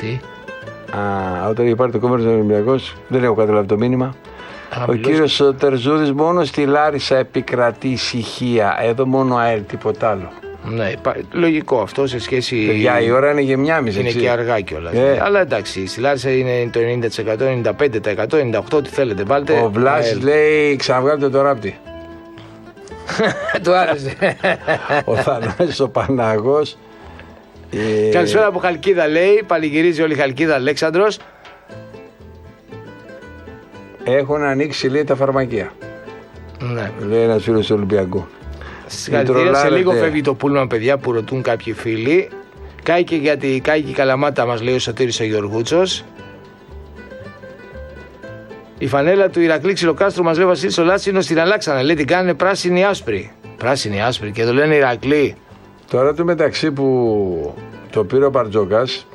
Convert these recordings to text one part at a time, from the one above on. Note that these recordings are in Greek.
Τι? Όταν είχε πάρει το κόμμα ο Ολυμπιακός, δεν έχω καταλάβει το μήνυμα. Ο κύριος Τερζούδης, μόνο στη Λάρισα επικρατεί ησυχία. Εδώ μόνο ΑΕΛ, τίποτα άλλο. Ναι, λογικό αυτό σε σχέση. Για η ώρα είναι γεμιάμιση. Είναι και αργά κιόλας. Αλλά εντάξει, στη Λάρισα είναι το 90%, 95%, 98%, τι θέλετε. Βάλτε. Ο Βλάσης λέει: ξαναβγάλτε το ράπτη. Του άρεσε. Ο Θανάσης ο Παναγός. Καλησπέρα από Χαλκίδα, λέει. Παλιγυρίζει όλη η Χαλκίδα, Αλέξανδρος. Έχουν ανοίξει, λέει, τα φαρμακεία. Ναι. Λέει ένας φίλος του Ολυμπιακού. Συγχαρητήρια, σε λίγο φεύγει το πούλμαν, παιδιά, που ρωτούν κάποιοι φίλοι. Κάηκε γιατί κάηκε η Καλαμάτα, μας λέει ο Σωτήρης ο Γεωργούτσος. Η φανέλα του Ηρακλή Ξυλοκάστρου, μας λέει ο Βασίλης ο Λάτσινος, την αλλάξανε. Λέει την κάνανε πράσινη άσπρη. Πράσινη άσπρη και το λένε Ηρακλή. Τώρα του μεταξύ που το πήρε ο Μπαρτζόκας,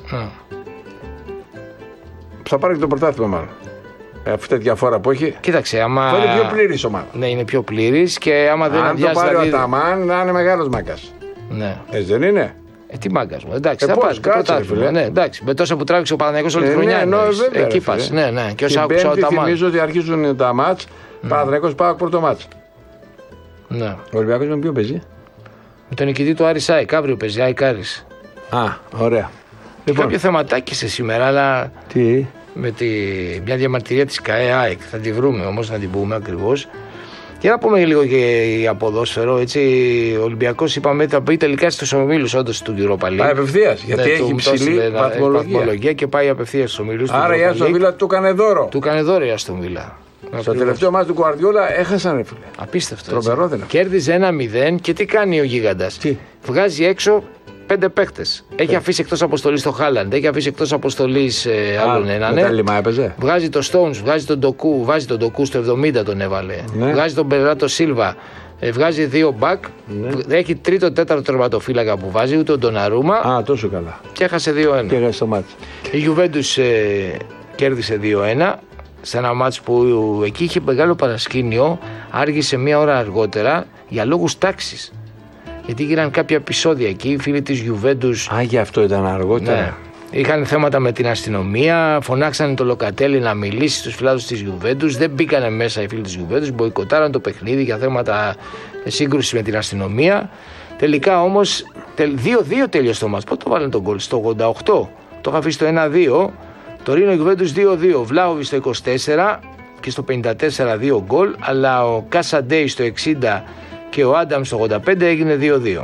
θα πάρει και το πρωτάθλημα μάλλον. Αυτή τη διαφορά που έχει. Κοίταξε, άμα. Είναι πιο πλήρης ομάδα. Ναι, είναι πιο πλήρης και άμα δεν αν το πάρει ο Αταμάν, να είναι μεγάλος μάγκας. Ναι. Έτσι δεν είναι? Τι μάγκας μου, εντάξει, θα πάρει το πρωτάθλημα. Ναι, εντάξει, με τόσα που τράβηξε ο Παναθηναϊκός όλη τη χρονιά. Εκεί πας. Ναι, ναι. Και όσα άκουσα ο Αταμάν. Θυμίζω ότι αρχίζουν τα μάτς. Παναθηναϊκός πάω πρώτο μάτς. Ναι. Ο Ολυμπιακός με ποιον παίζει? Με τον νικητή του Άρης ΑΕΚ, αύριο παίζει ΑΕΚ Άρης. Ωραία. Λοιπόν. Κάποιο θεματάκι σε σήμερα, αλλά. Τι? Με μια διαμαρτυρία της ΚΑΕ ΑΕΚ. Θα τη βρούμε όμως να την πούμε ακριβώς. Και να πούμε λίγο και για ποδόσφαιρο. Έτσι, ο Ολυμπιακός είπαμε θα πει τελικά στους ομίλους όντως του Europa League. Πάει απευθείας, γιατί έχει ψηλή βαθμολογία και πάει απευθείας στους ομίλους. Άρα η Άστον Βίλα του έκανε δώρο. Του έκανε δώρο η Άστον Βίλα. Στο τελευταίο μάτι του Γκουαρδιόλα έχασαν, ρε φίλε. Απίστευτο. Τρομερό δεν είναι. Κέρδιζε 1-0 και τι κάνει ο Γίγαντας? Βγάζει έξω 5 παίχτες. Έχει αφήσει εκτός αποστολής το Χάλαντ, έχει αφήσει εκτός αποστολής άλλον έναν. Βγάζει το Stones, βγάζει τον Ντοκού, βάζει τον Ντοκού στο 70 τον έβαλε. Ναι. Βγάζει τον Μπερνάτο Σίλβα, βγάζει 2 μπακ. Ναι. Έχει τρίτο-τέταρτο τερματοφύλακα που βάζει, ούτε ο Ντοναρούμα. Τόσο καλά. Και έχασε 2-1. Και έχασε το μάτι. Η Γιουβέντους κέρδισε 2-1. Σε ένα μάτς που εκεί είχε μεγάλο παρασκήνιο, άργησε 1 ώρα αργότερα για λόγους τάξης. Γιατί γίνανε κάποια επεισόδια εκεί, οι φίλοι της Γιουβέντους. Γι' αυτό ήταν αργότερα. Ναι. Είχαν θέματα με την αστυνομία, φωνάξανε το Λοκατέλη να μιλήσει στους φιλάδους της Γιουβέντους. Δεν μπήκανε μέσα οι φίλοι της Γιουβέντους, μποϊκοτάραν το παιχνίδι για θέματα σύγκρουση με την αστυνομία. Τελικά όμως 2-2 τέλειωσε το μάτς. Πότε το βάλανε τον γκολ? Στο 88. Το είχα αφήσει στο 1-2. Το Ρήνο Γιουβέντους 2-2. Βλάχοβιτς στο 24 και στο 54 2 γκολ. Αλλά ο Κάσαντέι στο 60 και ο Άνταμ στο 85 έγινε 2-2.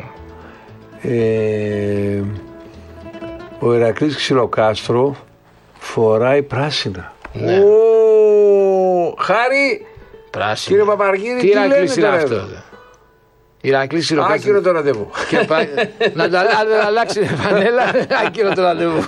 Ο Ηρακλής Ξυλοκάστρο φοράει πράσινα. Ναι. Χάρη! Πράσινα. Κύριε Παπαργύρη, τι Ηρακλής είναι αυτό? Ηρακλής Ξυλοκάστρο. Άκυρο το ραντεβού. Να αλλάξει η φανέλα, άκυρο το ραντεβού.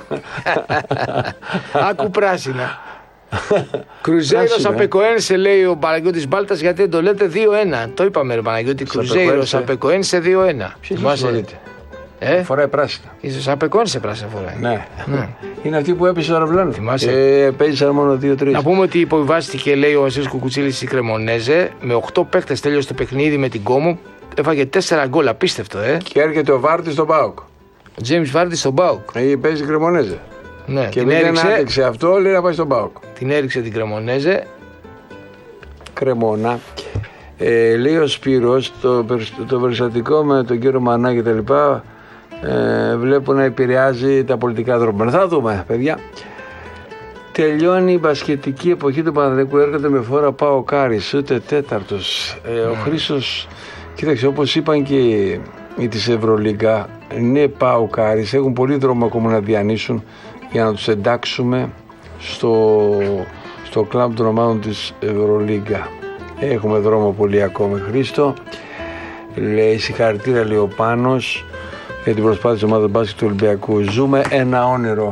Άκου πράσινα. Κρουζέιρος Απεκοένσε, λέει ο Παναγιώτης Μπάλτας, γιατί δεν το λέτε 2-1. Το είπαμε, ρε Παναγιώτη. Κρουζέιρος Απεκοένσε 2-1. Ποιος ασχολείται? Φοράει πράσινα. Ίσως Απεκοένσε πράσινα φοράει. Ναι. Είναι αυτή που έπεσε το αεροπλάνο. Παίζησαν μόνο 2-3. Να πούμε ότι υποβιβάστηκε, λέει ο Βασίλης Κουκουτσίλης, στη Κρεμονέζε. Με 8 παίχτες τέλειωσε το παιχνίδι με την Κόμο. Έφαγε 4 γκολ, απίστευτο, Και έρχεται ο Βάρτης στον ΠΑΟΚ. Ο Τζέιμς Βάρτης στον ΠΑΟΚ. Παίζει Κρεμονέζε. Ναι, και μην δεν άντεξε αυτό, λέει να πάει στον ΠΑΟΚ. Την έριξε την Κρεμονέζε. Κρεμόνα. Λέει ο Σπύρος, το περιστατικό με τον κύριο Μανά και τα λοιπά, βλέπω να επηρεάζει τα πολιτικά δρόμενα. Θα δούμε, παιδιά. Τελειώνει η μπασκετική εποχή του Παναθηναϊκού, έρχεται με φόρα ΠΑΟΚ Άρης, ούτε τέταρτος. Ο Χρήστος, κοίταξε, όπως είπαν και οι της Ευρωλίγκα, ναι, ΠΑΟΚ Άρης, έχουν πολύ δρόμο ακόμα να διανύσουν για να τους εντάξουμε στο κλαμπ των ομάδων της Ευρωλίγκα. Έχουμε δρόμο πολύ ακόμη, Χρήστο. Λέει συγχαρητήρια, λέει ο Πάνος, για την προσπάθεια της ομάδας μπάσκετ του Ολυμπιακού. Ζούμε ένα όνειρο.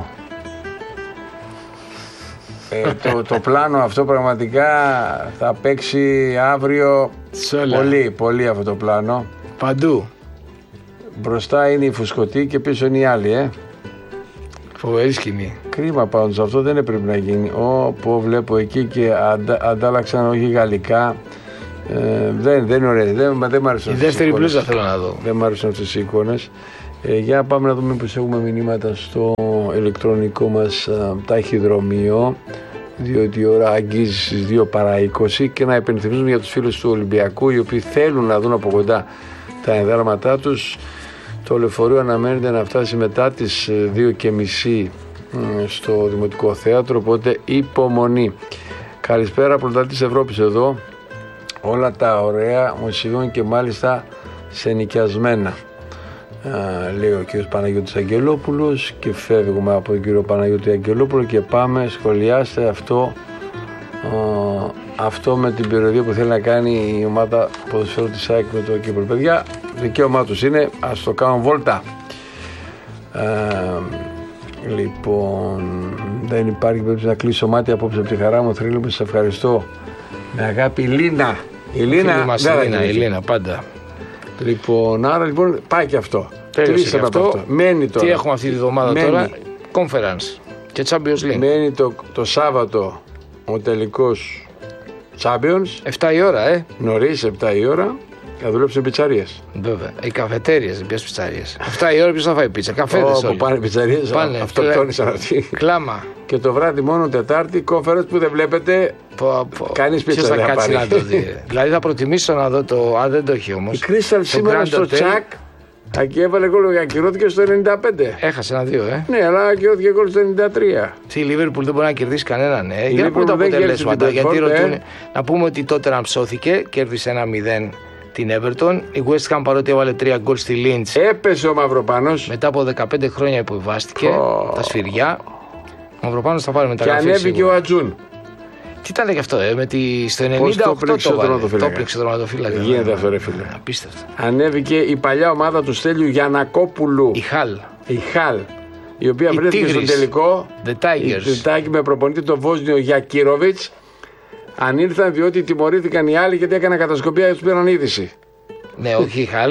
Το πλάνο αυτό πραγματικά θα παίξει αύριο πολύ αυτό το πλάνο. Παντού. Μπροστά είναι η Φουσκωτή και πίσω είναι οι άλλοι, Φοβερή σκηνή. Κρίμα πάντως, αυτό δεν έπρεπε να γίνει. Που βλέπω εκεί και αντάλλαξαν όχι γαλλικά. Δεν είναι ωραία. Δεν μ' άρεσαν. Η δεύτερη μπλούζα θέλω να δω. Δεν μ' άρεσαν αυτές οι εικόνες. Για πάμε να δούμε πως έχουμε μηνύματα στο ηλεκτρονικό μας ταχυδρομείο, διότι η ώρα αγγίζει στις 2 παρά 20, και να υπενθυμίσουμε για τους φίλους του Ολυμπιακού, οι οποίοι θέλουν να δουν από κοντά τα ενδέρματά τους. Το λεωφορείο αναμένεται να φτάσει μετά τις 2:30 στο Δημοτικό Θέατρο, οπότε υπομονή. Καλησπέρα, πρωταθλητής Ευρώπης εδώ. Όλα τα ωραία μου συμβαίνουν και μάλιστα σε νοικιασμένα, λέει ο κύριος Παναγιώτης Αγγελόπουλος, και φεύγουμε από τον κύριο Παναγιώτη Αγγελόπουλο και πάμε, σχολιάστε αυτό με την περιοδία που θέλει να κάνει η ομάδα ποδοσφαίρου της ΑΕΚ με το Κύπρο. Παιδιά, δικαίωμά τους είναι, ας το κάνουν βόλτα. Λοιπόν, δεν υπάρχει περίπτωση να κλείσω μάτι απόψε από τη χαρά μου. Θρύλου μου, σας ευχαριστώ. Με αγάπη, Λίνα. Η Λίνα, πάντα. Λοιπόν, άρα λοιπόν πάει και αυτό. Τέλειωσε αυτό. Μένει τώρα. Τι έχουμε αυτή τη βδομάδα τώρα? Conference και Champions League. Μένει το Σάββατο ο τελικός Champions. 7 η ώρα, Νωρίς, 7 η ώρα. Θα δουλέψουν πιτσαρίες. Βέβαια. Οι καφετέριες, ποιες πιτσαρίες. 7 η ώρα ποιος θα φάει πίτσα? Καφέδες όλοι. Πάνε πιτσαρίες, αυτοκτόνησαν αυτοί. Κλάμα. Και το βράδυ μόνο Τετάρτη, κόφερες που δεν βλέπετε. Κανείς πίτσα δεν θα κάτσει να το δει. Δηλαδή θα προτιμήσω να δω το. Αν δεν το έχει όμως. Η Crystal σήμερα στο τσακ. Εκεί έβαλε γκολ και ακυρώθηκε στο 95. Έχασε 1-2, Ναι, αλλά ακυρώθηκε γκολ στο 93. Η Liverpool δεν μπορεί να κερδίσει κανέναν, Για να πούμε τα αποτελέσματα. Γιατί ρωτούν, να πούμε ότι τότε να ψώθηκε, κέρδισε 1-0 την Everton. Η West Ham, παρότι έβαλε 3 γκολ στη Lynch, έπεσε ο Μαυροπάνος. Μετά από 15 χρόνια υποβιβάστηκε τα σφυριά. Ο Μαυροπάνος θα πάρει μεταγραφή. Και ανέβηκε ο Ατζούν. Τι ήταν και αυτό, στο 98 το πλήξε το τερματοφύλακα. Γίνεται αυτό, ρε φίλε. Απίστευτο. Ανέβηκε η παλιά ομάδα του Στέλιου Γιαννακόπουλου. Η Χαλ. Η οποία βρέθηκε στο τελικό. The Tigers. Με προπονητή τον Βόσνιο Γιακύροβιτς. Ανήλθαν διότι τιμωρήθηκαν οι άλλοι γιατί έκαναν κατασκοπία και τους πήραν είδηση. Ναι, όχι η Χαλ,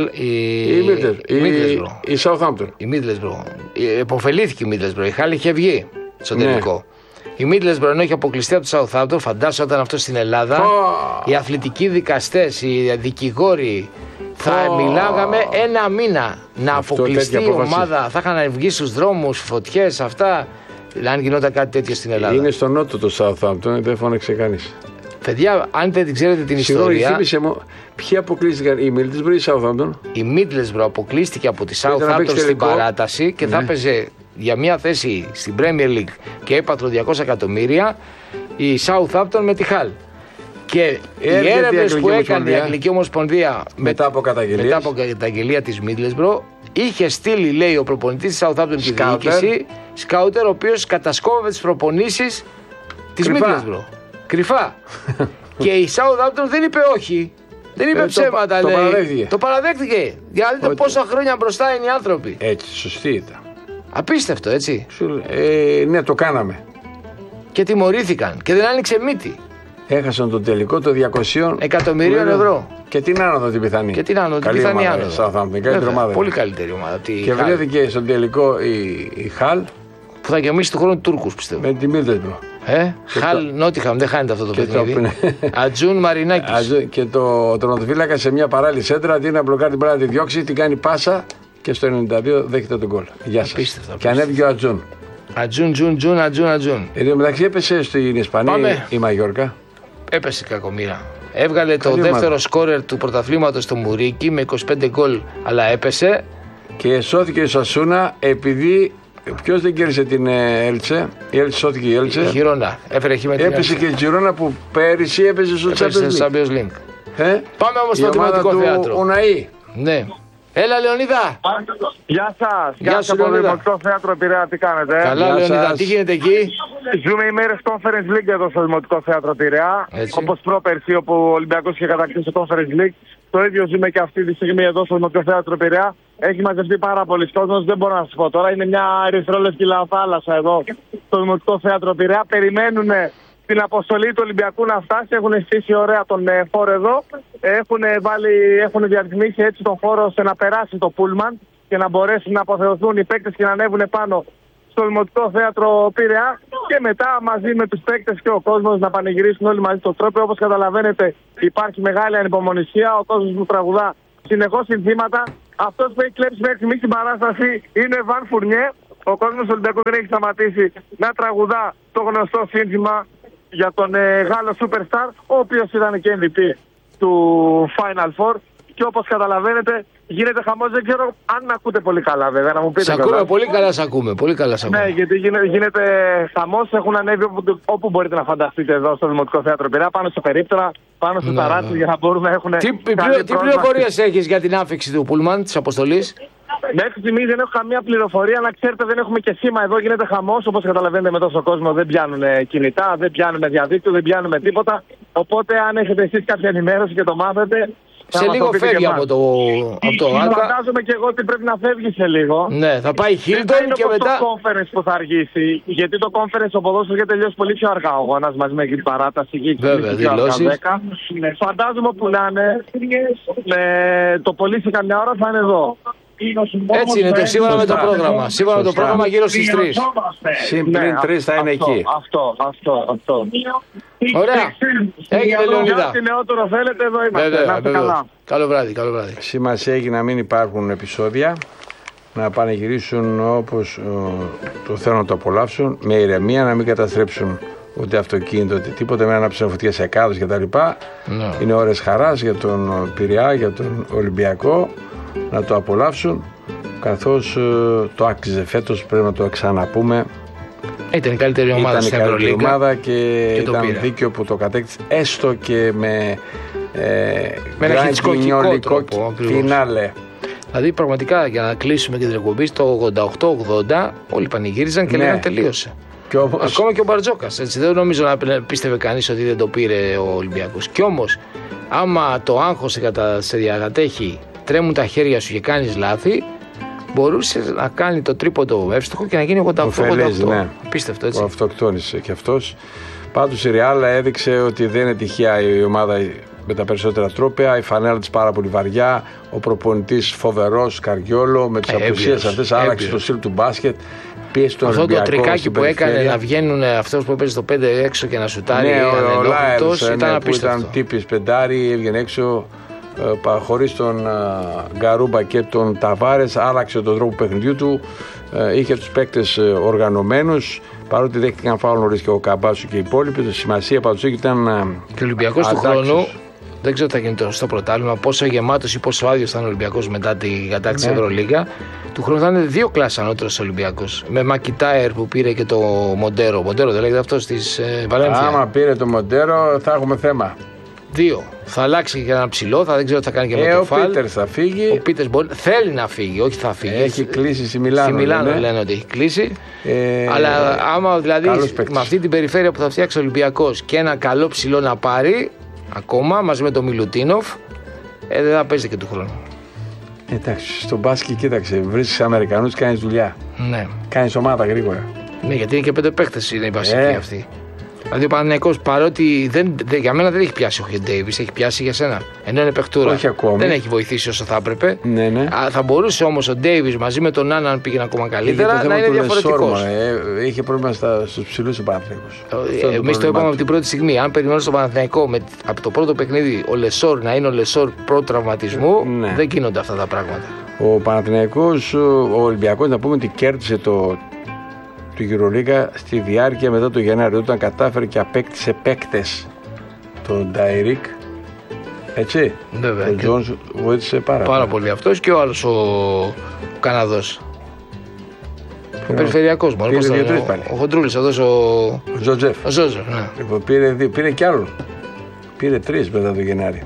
η Southampton. Η Middlesbrough. Εποφελήθηκε η Middlesbrough. Η Χαλ είχε βγει στο τελικό. Η Middlesbrough ενώ είχε αποκλειστεί από το Southampton, φαντάσου όταν αυτό στην Ελλάδα, οι αθλητικοί δικαστές, οι δικηγόροι, θα μιλάγαμε ένα μήνα να αποκλειστεί η ομάδα, θα είχαν βγει στους δρόμους, φωτιές, αυτά. Αν γινόταν κάτι τέτοιο στην Ελλάδα. Είναι στο νότο το Southampton, δεν φώναξε κανείς. Παιδιά, αν δεν ξέρετε την ιστορία. Θύμισε μου, ποιοι αποκλείστηκαν, η Middlesbrough ή η Southampton? Η Middlesbrough αποκλείστηκε από τη Southampton στην παράταση και θα έπαιζε για μια θέση στην Premier League και έπατρο 200 εκατομμύρια η Southampton με τη Hull. Και οι έρευνες που έκανε η Αγγλική Ομοσπονδία μετά από καταγγελία της Middlesbrough, είχε στείλει, λέει, ο προπονητής της Southampton τη διοίκηση, σκάουτερ, ο οποίος κατασκόβευε τις προπονήσεις της Middlesbrough. Κρυφά. Και η Southampton δεν είπε όχι. Δεν είπε ψέματα, λέει. Το παραδέχτηκε. Για δείτε πόσα χρόνια μπροστά είναι οι άνθρωποι. Έτσι, σωστή ήταν. Απίστευτο, έτσι. Ναι, το κάναμε. Και τιμωρήθηκαν και δεν άνοιξε μύτη. Έχασαν το τελικό το 200 εκατομμυρίων ευρώ. Και την άνοδο την πιθανή. Και την άνοδο, την πιθανή άνοδο. Πολύ καλύτερη ομάδα. Και βρέθηκε στο τελικό η Χαλ. Που θα γεμίσει του χρόνου Τούρκους, πιστεύω. Με τη Middlesbrough. Χαλ Νότιχαμ, δεν χάνεται αυτό το παιχνίδι. Ατζούν Μαρινάκης. Και το τερματοφύλακα σε μια παράλληλη σέντρα, αντί να μπλοκάρει την πράγμα να τη διώξει, την κάνει πάσα και στο 92 δέχεται τον γκολ. Γεια σας. Απίστευτο. Και ανέβηκε ο Ατζούν. Ατζούν. Εν τω μεταξύ έπεσε στην Ισπανία η Μαγιόρκα. Έπεσε κακομοίρα. Έβγαλε το δεύτερο σκόρερ του πρωταθλήματος στο Μουρίκι με 25 γκολ, αλλά έπεσε. Και σώθηκε η Σασούνα επειδή. Ποιος δεν κέρδισε την Έλτσε? Η Έλτσε σώθηκε η Έλτσε. Η Χιρόνα. Έπεσε και η Χιρόνα που πέρυσι έπαιζε στο Champions League. Πάμε όμως στο Δημοτικό Θέατρο. Ουναή. Ναι. Έλα, Λεωνίδα. Γεια σας. Γεια σου, από το Δημοτικό Θέατρο Πειραιά, τι κάνετε? Καλά, Λεωνίδα. Τι γίνεται εκεί? Ζούμε ημέρες Conference League εδώ στο Δημοτικό Θέατρο Πειραιά. Όπως πρόπερσι, όπου ο Ολυμπιακός είχε κατακτήσει το Conference League. Το ίδιο ζούμε και αυτή τη στιγμή εδώ στο Δημοτικό Θέατρο Πειραιά. Έχει μαζευτεί πάρα πολλοί κόσμος, δεν μπορώ να σας πω τώρα. Είναι μια ερυθρόλευκη λαοθάλασσα εδώ στο Δημοτικό Θέατρο Πειραιά. Περιμένουν την αποστολή του Ολυμπιακού να φτάσει. Έχουν στήσει ωραία τον χώρο εδώ. Έχουν διαρρυθμίσει έτσι τον χώρο ώστε να περάσει το πούλμαν και να μπορέσουν να αποθεωθούν οι παίκτες και να ανέβουν πάνω στο Δημοτικό Θέατρο Πειραιά. Και μετά μαζί με τους παίκτες και ο κόσμος να πανηγυρίσουν όλοι μαζί τον τρόπο. Όπως καταλαβαίνετε, υπάρχει μεγάλη ανυπομονησία. Ο κόσμος μου τραγουδά συνεχώς συνθήματα. Αυτός που έχει κλέψει μέχρι στιγμή την παράσταση είναι ο Βαν Φουρνιέ. Ο κόσμος του Ολυμπιακού δεν έχει σταματήσει να τραγουδά το γνωστό σύνθημα για τον Γάλλο Superstar, ο οποίος ήταν και MVP του Final Four. Και όπως καταλαβαίνετε, γίνεται χαμός. Δεν ξέρω αν με ακούτε πολύ καλά, βέβαια. Να μου πείτε. Σ' ακούμε, πολύ καλά σ' ακούμε. Πολύ καλά σ' ακούμε. Ναι, γιατί γίνεται χαμός. Έχουν ανέβει όπου μπορείτε να φανταστείτε εδώ στο Δημοτικό Θέατρο Πειραιά, πάνω στο περίπτωρα, πάνω στο ταράκι, για να μπορούμε να έχουν. Τι πληροφορίες έχεις για την άφηξη του Πούλμαν, της αποστολής? Μέχρι στιγμής δεν έχω καμία πληροφορία. Να ξέρετε, δεν έχουμε και σήμα εδώ. Γίνεται χαμός. Όπως καταλαβαίνετε, με τόσο κόσμο δεν πιάνουν κινητά, δεν πιάνουν διαδίκτυο, δεν πιάνουν τίποτα. Οπότε, αν έχετε εσείς κάποια ενημέρωση και το μάθετε. Σε λίγο φεύγει από το Άκα. Φαντάζομαι και εγώ ότι πρέπει να φεύγει σε λίγο. Ναι, θα πάει Χίλτον και μετά. Το conference που θα αργήσει. Γιατί το conference ο ποδόσφαιρο έχει τελειώσει πολύ πιο αργά ο αγώνας μαζί με την παράταση. Βέβαια, δηλώσεις. Φαντάζομαι που να είναι. Το πολύ σε καμιά ώρα θα είναι εδώ. Έτσι είναι το σύμφωνα με το πρόγραμμα. Σύμφωνα με το πρόγραμμα γύρω στις 3. Συμπλήν 3 θα είναι εκεί. Αυτό. Ωραία. Έγινε, Λεωνίδα. Ό,τι νεότερο θέλετε, εδώ είμαστε. Να είστε καλά. Καλό βράδυ. Σημασία έχει να μην υπάρχουν επεισόδια, να πανηγυρίσουν όπως το θέλουν να το απολαύσουν, με ηρεμία, να μην καταστρέψουν ούτε αυτοκίνητο, ούτε τίποτα, με ανάψουν φωτιές σε κάδους κτλ. Είναι ώρες χαράς για τον Πειραιά, για τον Ολυμπιακό, να το απολαύσουν, καθώς το άξιζε φέτος, πρέπει να το ξαναπούμε. Ήταν η καλύτερη ομάδα στην Ευρωλίγκα. Ήταν η ομάδα και ήταν δίκαιο που το κατέκτησε, έστω και με ένα χιτσκοκικό τρόπο. Φινάλε. Δηλαδή πραγματικά, για να κλείσουμε και την εκπομπή, στο 88-80 όλοι πανηγύριζαν και λέγανε τελείωσε. Ακόμα και ο Μπαρτζόκας. Δεν νομίζω να πίστευε κανείς ότι δεν το πήρε ο Ολυμπιακός. Κι όμως, άμα το άγχος σε διαγατέχει, τρέμουν τα χέρια σου και κάνεις λάθη, μπορούσε να κάνει το τρίποντο εύστοχο και να γίνει 88-88. Ναι. Απίστευτο, έτσι. Ο αυτοκτόνησε και αυτός. Πάντως η Real έδειξε ότι δεν είναι τυχαία η ομάδα με τα περισσότερα τρόπαια, η φανέλα της πάρα πολύ βαριά, ο προπονητής φοβερός, Καριόλο, με τις απουσίες αυτές άλλαξε το στυλ του μπάσκετ. Αυτό το τρικάκι που έκανε να βγαίνουν αυτός που έπαιζε στο 5 έξω και να σουτάρει, ο Λάιλς ήταν απίστευτο. Ήταν τύπης πεντάρι, έβγαινε έξω χωρίς τον Γκαρούμπα και τον Ταβάρες, άλλαξε τον τρόπο παιχνιδιού του, είχε τους παίκτες οργανωμένους, παρότι δέχτηκαν φάουλ νωρίς και ο Καμπάσου και οι υπόλοιποι. Η σημασία πάντως ήταν. Και ο Ολυμπιακός του χρόνου, δεν ξέρω τι θα γίνει στο πρωτάθλημα, πόσο γεμάτος ή πόσο άδειος θα είναι ο Ολυμπιακός μετά την κατάκτηση της Ευρωλίγκα. Του χρόνου θα είναι 2 κλάσεις ανώτερος Ολυμπιακός. Με Μακιτάερ που πήρε και το Μοντέρο. Μοντέρο δεν λέγεται αυτό της Βαλένθια. Άμα πήρε το Μοντέρο θα έχουμε θέμα. 2. Θα αλλάξει και ένα ψηλό, δεν ξέρω τι θα κάνει και με το Φαλ. Ο Πίτερς θα φύγει. Ο Πίτερς θέλει να φύγει, όχι θα φύγει. Έχει κλείσει στη Μιλάνο. Στη Μιλάνο λένε ότι έχει κλείσει. Αλλά άμα δηλαδή με αυτή την περιφέρεια που θα φτιάξει ο Ολυμπιακός και ένα καλό ψηλό να πάρει, ακόμα μαζί με τον Μιλουτίνοφ, δεν θα παίζει και του χρόνου. Εντάξει, στον μπάσκετ κοίταξε, βρίσκεις Αμερικανούς και κάνεις δουλειά. Ναι. Κάνεις ομάδα γρήγορα. Ναι, γιατί είναι και 5 παίχτες είναι οι βασικοί αυτοί. Δηλαδή ο Παναθηναϊκός, παρότι για μένα δεν έχει πιάσει ο Χεν Ντέιβις, έχει πιάσει για σένα. Ενώ είναι παιχτούρα. Όχι ακόμη. Δεν έχει βοηθήσει όσο θα έπρεπε. Ναι. Θα μπορούσε όμως ο Ντέιβις μαζί με τον Άννα, αν πήγαινε ακόμα καλύτερα, να είναι διαφορετικός. Είχε πρόβλημα στους ψηλούς ο Παναθηναϊκός. Εμείς το είπαμε από την πρώτη στιγμή. Αν περιμένω στον Παναθηναϊκό από το πρώτο παιχνίδι ο Λεσόρ να είναι ο Λεσόρ προ-τραυματισμού, δεν γίνονται αυτά τα πράγματα. Ο Παναθηναϊκός, ο Ολυμπιακός, να πούμε ότι κέρδισε του Euroliga στη διάρκεια μετά το Γενάρη, όταν κατάφερε και απέκτησε παίκτες, τον Νταϊρίκ, έτσι. Βέβαια. Ο Τζόνς βοήθησε πάρα πολύ. Αυτός και ο άλλος ο Καναδός. Ο περιφερειακός μόνο. Ο Χοντρούλης, αυτός ο Ζοτζεφ. Ο Ζόζο, ναι. Λοιπόν, πήρε κι άλλον. Πήρε 3 μετά το Γενάρη.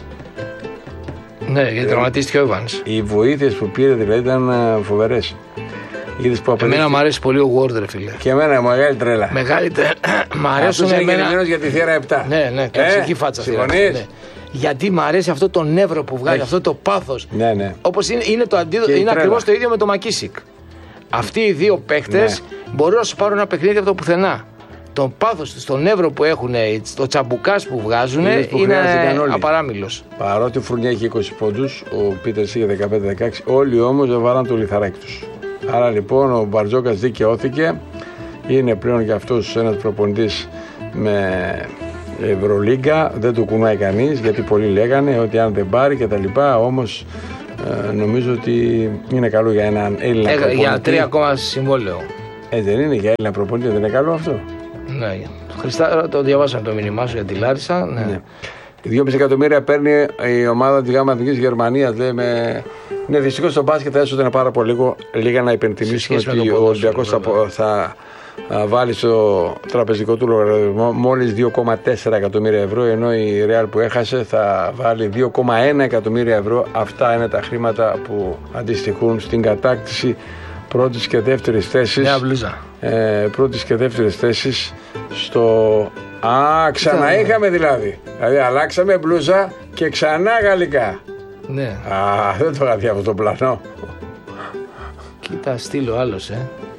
Ναι, γιατί τραυματίστηκε ο Evans. Οι βοήθειες που πήρε δηλαδή ήταν φοβερές. Εμένα μου αρέσει πολύ ο Ward, ρε φίλε. Και εμένα μεγάλη τρέλα. Μεγάλη τρέλα. Μ' αρέσουν εμένα. Για τη θύρα 7. Ναι, κλασική φάτσα. Συμφωνείς? Ναι. Γιατί μ' αρέσει αυτό το νεύρο που βγάζει, αυτό το πάθος. Ναι. Όπως είναι το αντίδοτο, είναι ακριβώς το ίδιο με το Μακίσικ. Αυτοί οι δύο παίχτες μπορούν να σου πάρουν ένα παιχνίδι από το πουθενά. Το πάθος τους, το νεύρο που έχουν, το τσαμπουκάς που βγάζουν είναι απαράμιλος. Παρότι ο Φουρνιά έχει 20 πόντους, ο Πίτερς είχε 15-16, όλοι όμως βάλαν το λιθαράκι τους. Άρα λοιπόν ο Μπαρτζόκας δικαιώθηκε, είναι πλέον και αυτός ένας προπονητής με Ευρωλίγκα, δεν το κουνάει κανείς γιατί πολλοί λέγανε ότι αν δεν πάρει και τα λοιπά, όμως νομίζω ότι είναι καλό για έναν Έλληνα προπονητή. Για 3 ακόμα συμβόλαιο. Δεν είναι για Έλληνα προπονητή, δεν είναι καλό αυτό? Ναι. Χριστά, το διαβάσαμε το μήνυμά σου για τη Λάρισα. Ναι. 2,5 εκατομμύρια παίρνει η ομάδα της ΓΑΜΑ Εθνικής Γερμανίας. Ναι, δυστυχώς στο μπάσκετ θα έσωτε πάρα πολύ λίγα να υπενθυμίσουμε ότι ο Ολυμπιακός θα βάλει στο τραπεζικό του λογαριασμό μόλις 2,4 εκατομμύρια ευρώ, ενώ η Real που έχασε θα βάλει 2,1 εκατομμύρια ευρώ. Αυτά είναι τα χρήματα που αντιστοιχούν στην κατάκτηση πρώτης και δεύτερης θέσης. Νέα μπλούζα. Πρώτης και δεύτερης θέσης στο... ξανά είχαμε δηλαδή. Δηλαδή αλλάξαμε μπλούζα και ξανά γαλλικά. Ναι. Δεν το είχα δει αυτό το πλανό. Κοίτα, στείλω άλλος,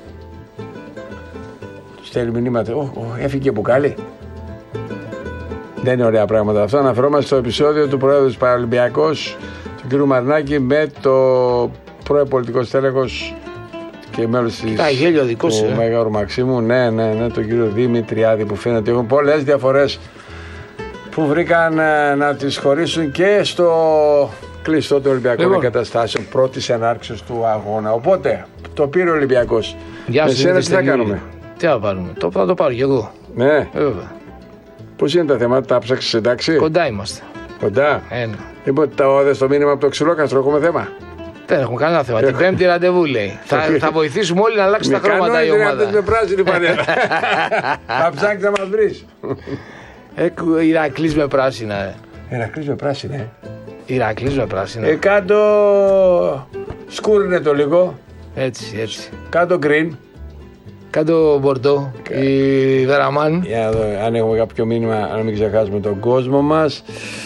Του στέλνει μηνύματα. Έφυγε μπουκάλι. Δεν είναι ωραία πράγματα αυτά. Αναφερόμαστε στο επεισόδιο του Προέδρου της Παραολυμπιακός, του κ. Μαρινάκη, με το πρώην πολιτικό στέλεχος και μέλος του Μέγαρου Μαξίμου. Ναι, τον κύριο Δημητριάδη, που φαίνεται ότι έχουν πολλές διαφορές που βρήκαν να τις χωρίσουν και στο κλειστό των Ολυμπιακών εγκαταστάσεων πρώτης ενάρξεως του αγώνα. Οπότε το πήρε ο Ολυμπιακός. Γεια σας, τι θα κάνουμε? Τι θα πάρουμε? Θα το πάρω κι εγώ. Ναι. Πώς είναι τα θέματα, τα ψάξεις εντάξει? Κοντά είμαστε. Κοντά. Ένα. Λοιπόν, δες το μήνυμα από το Ξυλόκαστρο, έχουμε θέμα. Δεν έχουμε κανένα θέμα. Την Πέμπτη ραντεβού λέει. Θα βοηθήσουμε όλοι να αλλάξουν τα χρώματα η ομάδα. Με πράσινη πανέλα. Θα ψάξεις να μας βρεις. Ηρακλής με πράσινα. Ηρακλής με πράσινα, Ηρακλής με πράσινα. Κάτω σκούρινε το λίγο. Έτσι. Κάτω green. Κάτω μπορντό. Η Δεραμάν. Για να δω αν έχουμε κάποιο μήνυμα, να μην ξεχάσουμε τον κόσμο μας.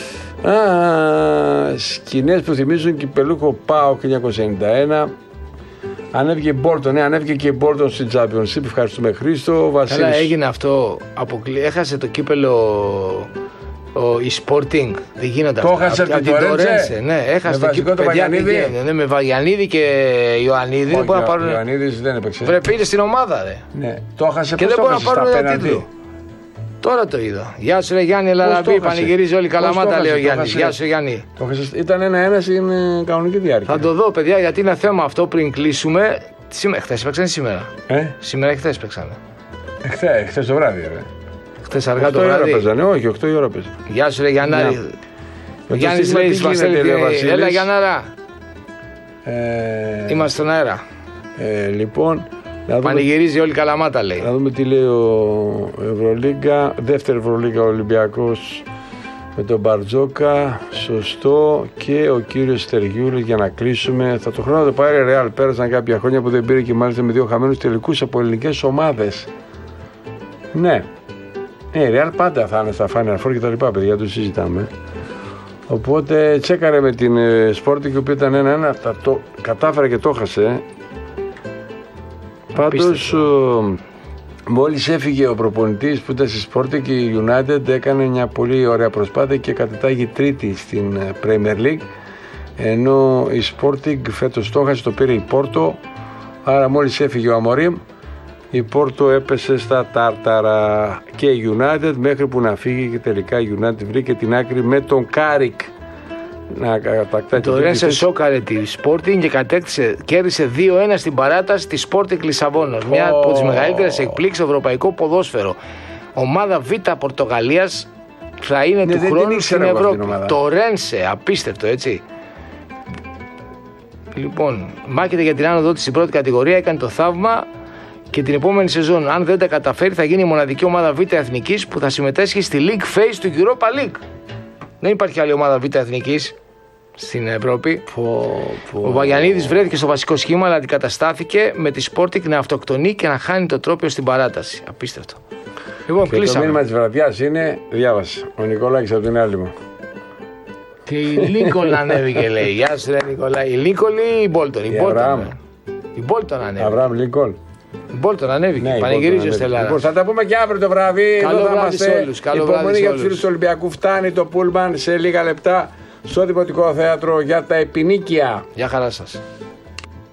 Σκηνές που θυμίζουν κυπελούχο ΠΑΟΚ 1991. Ανέβηκε η Μπόλτον, ανέβηκε και η Μπόλτον στην Championship. Ευχαριστούμε Χρήστο. Βασίλης. Καλά, έγινε αυτό. Έχασε το κύπελο η Sporting. Δεν γίνονται αυτά. Το έχασε από την Τορένσε. Ναι, έχασε το κύπελο. Ναι, με Βαγιανίδη και Ιωαννίδη. Όχι, ο Ιωαννίδης δεν έπαιξε. Πρέπει είναι στην ομάδα, ρε. Ναι, το έχασε. Και δεν μπορεί να πάρουν ένα τίτλο. Τώρα το είδα. Γεια σου, ρε Γιάννη, Λαραμπή. Πανηγυρίζει όλη η Καλαμάτα, λέει ο Γιάννης. Γεια σου, Γιάννη. Ήταν 1-1 στην κανονική διάρκεια. Θα το δω, παιδιά, γιατί είναι θέμα αυτό πριν κλείσουμε. Χθες παίξανε σήμερα. Σήμερα ή χθες παίξανε? Χθες το βράδυ, ρε. Χθες αργά το βράδυ. Παίζανε, όχι, 8 η ώρα παίζανε. Γεια σου, ρε Γιάννη. Ο Γιάννης λέει: έλα, Γιάνναρα. Είμαστε στον αέρα. Λοιπόν. Πανηγυρίζει όλη η Καλαμάτα, λέει. Να δούμε τι λέει ο Ευρωλίγκα. Δεύτερη Ευρωλίγκα ο Ολυμπιακός με τον Μπαρτζόκα. Σωστό. Και ο κύριος Στεργιούλης, για να κλείσουμε. Θα το χρόνο να το πάρει Ρεάλ. Πέρασαν κάποια χρόνια που δεν πήρε και μάλιστα με 2 χαμένους τελικούς από ελληνικές ομάδες. Ναι. Η Ρεάλ πάντα θα είναι στα Final Four και τα λοιπά, παιδιά, το συζητάμε. Οπότε τσέκαρε με την Sporting, η οποία ήταν 1-1. Το κατάφερε και το έχασε. Πάντως, μόλις έφυγε ο προπονητής που ήταν στη Sporting και η United έκανε μια πολύ ωραία προσπάθεια και κατετάγει τρίτη στην Premier League, ενώ η Sporting φέτος το έχασε, το πήρε η Πόρτο. Άρα μόλις έφυγε ο Αμορίμ, η Πόρτο έπεσε στα τάρταρα και η United, μέχρι που να φύγει και τελικά η United βρήκε την άκρη με τον Κάρικ να κατακτάει. Το Ρένσε σόκαρε τη Sporting και κέρδισε 2-1 στην παράταση τη Sporting Λισαβόνος. Μια από τις μεγαλύτερες εκπλήξεις στο ευρωπαϊκό ποδόσφαιρο. Ομάδα Β Πορτογαλίας θα είναι του χρόνου στην Ευρώπη. Το Ρένσε, απίστευτο, έτσι. Λοιπόν, μάχεται για την άνοδο της στην πρώτη κατηγορία, έκανε το θαύμα. Και την επόμενη σεζόν, αν δεν τα καταφέρει, θα γίνει η μοναδική ομάδα Β Εθνικής που θα συμμετέσχει στη League Phase του Europa League. Δεν υπάρχει άλλη ομάδα Β Εθνικής στην Ευρώπη. Ο Βαγιανίδης βρέθηκε στο βασικό σχήμα, αλλά αντικαταστάθηκε με τη Sporting να αυτοκτονεί και να χάνει το τρόπαιο στην παράταση. Απίστευτο. Λοιπόν, και κλείσαμε. Το μήνυμα της βραδιάς είναι, διάβασε, ο Νικολάκης από την άλλη μου. Και η Λίνκολν ανέβηκε, λέει. Γεια σου, ρε Νικολάκη. Η Λίνκολν ή η Μπόλτον? Η Μπόλτον ανέβηκε. Αβραάμ Λίνκολν. Η Μπόλτον ανέβηκε. Ναι, πανηγυρίζει στην Ελλάδα. Λοιπόν, θα τα πούμε και αύριο το βράδυ. Καλό βράδυ σε όλους. Υπομονή για τους φίλους του Ολυμπιακού. Φτάνει το πούλμαν σε λίγα λεπτά στο Δημοτικό Θέατρο για τα επινίκια. Γεια χαρά σας.